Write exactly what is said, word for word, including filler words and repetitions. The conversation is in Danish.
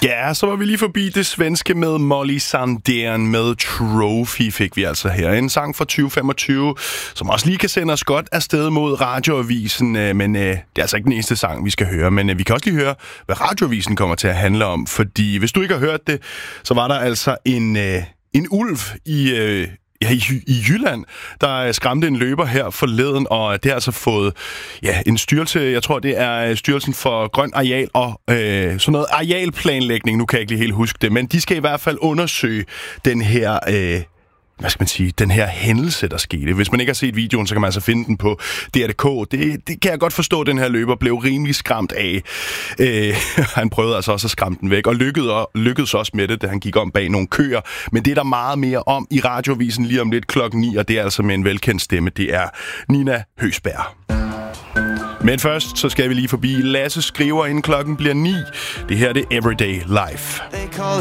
Ja, så var vi lige forbi det svenske med Molly Sandén med Trophy, fik vi altså her. En sang fra tyve femogtyve, som også lige kan sende os godt afsted mod Radioavisen, men øh, det er altså ikke den eneste sang, vi skal høre. Men øh, vi kan også lige høre, hvad Radioavisen kommer til at handle om, fordi hvis du ikke har hørt det, så var der altså en, øh, en ulv i... Øh, Ja, i, i Jylland, der skræmte en løber her forleden, og det har altså fået ja, en styrelse, jeg tror det er Styrelsen for Grøn Areal og øh, sådan noget arealplanlægning, nu kan jeg ikke lige helt huske det, men de skal i hvert fald undersøge den her... Øh, hvad skal man sige, den her hændelse, der skete. Hvis man ikke har set videoen, så kan man altså finde den på D R punktum D K. Det, det kan jeg godt forstå, at den her løber blev rimelig skræmt af. Øh, han prøvede altså også at skræmme den væk, og lykkedes, lykkedes også med det, da han gik om bag nogle køer. Men det er der meget mere om i Radioavisen lige om lidt klokken ni, og det er altså med en velkendt stemme. Det er Nina Høsberg. Men først, så skal vi lige forbi Lasse Skriver, inden klokken bliver ni. Det her det er Everyday Life.